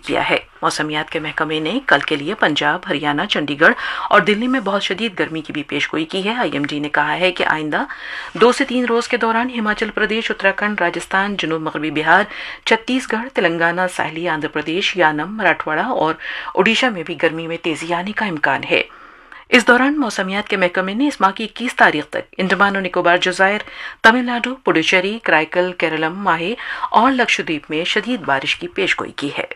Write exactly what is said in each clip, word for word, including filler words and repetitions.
کیا ہے۔ موسمیات کے محکمے نے کل کے لیے پنجاب، ہریانہ، چنڈی گڑھ اور دلی میں بہت شدید گرمی کی بھی پیشگوئی کی ہے۔ آئی ایم ڈی نے کہا ہے کہ آئندہ دو سے تین روز کے دوران ہماچل پردیش، اتراکھنڈ، راجستھان، جنوب مغربی بہار، چھتیس گڑھ، تلنگانہ، ساحلی آندھرا پردیش، یانم، مراٹھواڑہ اور اڈیشہ میں بھی گرمی میں تیزی آنے کا امکان ہے۔ اس دوران موسمیات کے محکمے نے اس ماہ کی اکیس تاریخ تک انڈمان اور نکوبار جزائر، تمل ناڈو، پڈوچیری، کرائیکل، کیرلم، ماہے اور لکشدیپ میں شدید بارش کی پیشگوئی کی ہے۔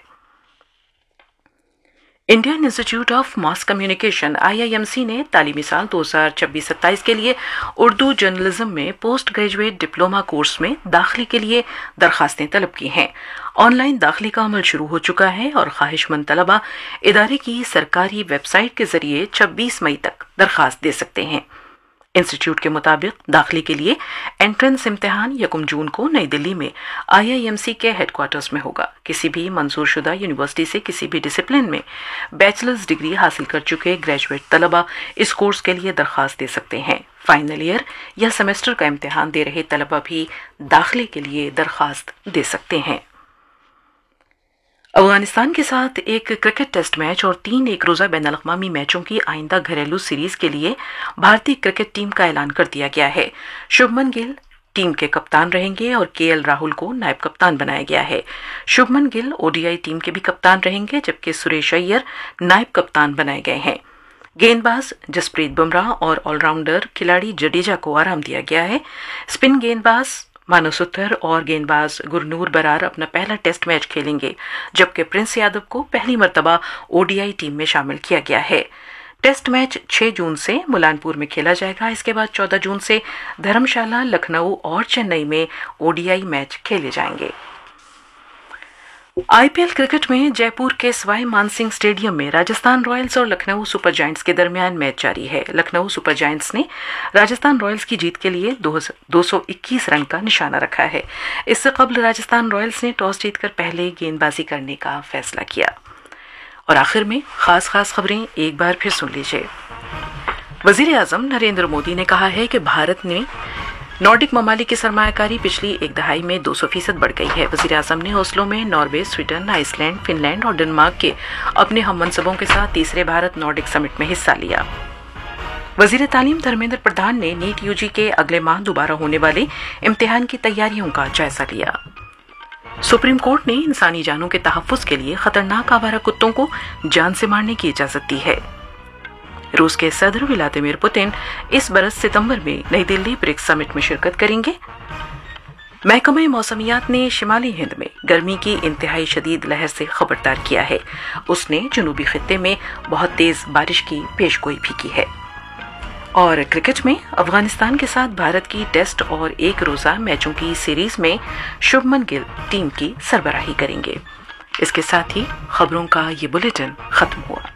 انڈین انسٹی ٹیوٹ of mass communication I I M C نے تعلیمی سال دو ہزار چھبیس ستائیس کے لیے اردو جرنلزم میں پوسٹ گریجویٹ ڈپلومہ کورس میں داخلے کے لیے درخواستیں طلب کی ہیں۔ آن لائن داخلے کا عمل شروع ہو چکا ہے اور خواہش مند طلبہ ادارے کی سرکاری ویب سائٹ کے ذریعے چھبیس مئی تک درخواست دے سکتے ہیں۔ انسٹی ٹیوٹ کے مطابق داخلے کے لیے انٹرنس امتحان یکم جون کو نئی دلی میں آئی آئی ایم سی کے ہیڈ کوارٹرز میں ہوگا۔ کسی بھی منظور شدہ یونیورسٹی سے کسی بھی ڈسپلن میں بیچلرز ڈگری حاصل کر چکے گریجویٹ طلبہ اس کورس کے لیے درخواست دے سکتے ہیں۔ فائنل ایئر یا سیمسٹر کا امتحان دے رہے طلبہ بھی داخلے کے لیے درخواست دے سکتے ہیں۔ افغانستان کے ساتھ ایک کرکٹ ٹیسٹ میچ اور تین ایک روزہ بین الاقوامی میچوں کی آئندہ گھریلو سیریز کے لیے بھارتی کرکٹ ٹیم کا اعلان کر دیا گیا ہے۔ شبھمن گل ٹیم کے کپتان رہیں گے اور کے ایل راہل کو نائب کپتان بنایا گیا ہے۔ شبھمن گل او ڈی آئی ٹیم کے بھی کپتان رہیں گے، جبکہ سریش ایئر نائب کپتان بنائے گئے ہیں۔ گیند باز جسپریت بمراہ اور آل راؤنڈر کھلاڑی جڈیجا کو آرام دیا گیا ہے۔ اسپن گیند باز مانو ستر اور گیند باز گرنور برار اپنا پہلا ٹیسٹ میچ کھیلیں گے، جبکہ پرنس یادو کو پہلی مرتبہ او ڈی آئی ٹیم میں شامل کیا گیا ہے۔ ٹیسٹ میچ چھ جون سے ملان پور میں کھیلا جائے گا۔ اس کے بعد چودہ جون سے دھرم شالہ، لکھنؤ اور چنئی میں او ڈی آئی میچ کھیلے جائیں گے۔ آئی پی ایل کرکٹ میں جے پور کے سوائی مان سنگھ اسٹیڈیم میں راجستھان رائلز اور لکھنؤ سپر جائنٹس کے درمیان میچ جاری ہے۔ لکھنؤ سپر جائنٹس نے راجستھان رائلز کی جیت کے لیے دو سو اکیس رن کا نشانہ رکھا ہے۔ اس سے قبل راجستھان رائلز نے ٹاس جیت کر پہلے گیند بازی کرنے کا فیصلہ کیا۔ اور آخر میں خاص خاص خبریں ایک بار پھر سن لیجیے۔ وزیر اعظم نریندر مودی نے کہا ہے کہ بھارت نے نارڈک ممالک کی سرمایہ کاری پچھلی ایک دہائی میں دو سو فیصد بڑھ گئی ہے۔ وزیر اعظم نے اوسلو میں Norway, Sweden, ice land, fun land اور ڈنمارک کے اپنے ہم منصبوں کے ساتھ تیسرے بھارت نارڈک سمٹ میں حصہ لیا۔ وزیر تعلیم دھرمیندر پردھان نے نیٹ یو جی کے اگلے ماہ دوبارہ ہونے والے امتحان کی تیاریوں کا جائزہ لیا۔ سپریم کورٹ نے انسانی جانوں کے تحفظ کے لیے خطرناک آوارہ کتوں کو جان سے مارنے کی اجازت دی ہے۔ روس کے صدر ولادیمیر پوتن اس برس ستمبر میں نئی دلی برکس سمٹ میں شرکت کریں گے۔ محکمہ موسمیات نے شمالی ہند میں گرمی کی انتہائی شدید لہر سے خبردار کیا ہے۔ اس نے جنوبی خطے میں بہت تیز بارش کی پیشگوئی بھی کی ہے۔ اور کرکٹ میں افغانستان کے ساتھ بھارت کی ٹیسٹ اور ایک روزہ میچوں کی سیریز میں شبھمن گل ٹیم کی سربراہی کریں گے۔ اس کے ساتھ ہی خبروں کا یہ بلیٹن ختم ہوا۔